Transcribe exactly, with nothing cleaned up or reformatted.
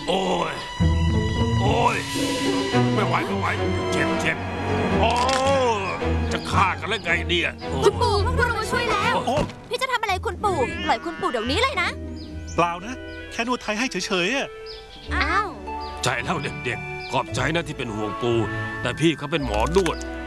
โอ้ยโอ้ยไม่ไหวไม่ไหวเจ็บเจ็บโอ้จะฆ่ากันแล้วไงเนี่ยคุณปู่พวกเรามาช่วยแล้วพี่จะทำอะไรคุณปู่ปล่อยคุณปู่เดี๋ยวนี้เลยนะเปล่านะแค่นวดไทยให้เฉยๆอ่ะอ้าวใจแล้วเด็กๆขอบใจนะที่เป็นห่วงปู่แต่พี่เขาเป็นหมอนวด